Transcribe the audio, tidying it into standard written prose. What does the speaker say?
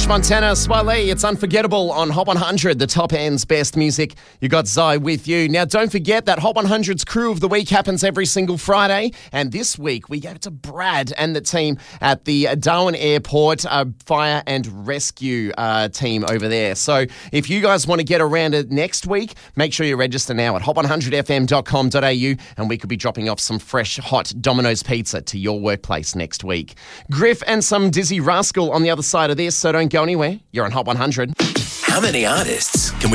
French Montana, Soirée, it's unforgettable on Hot 100, the top end's best music. You got Zai with you. Now, don't forget that Hot 100's Crew of the Week happens every single Friday. And this week, we gave it to Brad and the team at the Darwin Airport Fire and Rescue team over there. So if you guys want to get around it next week, make sure you register now at hot100fm.com.au and we could be dropping off some fresh, hot Domino's pizza to your workplace next week. Griff and some Dizzy Rascal on the other side of this, so don't go anywhere. You're on Hot 100. How many artists can we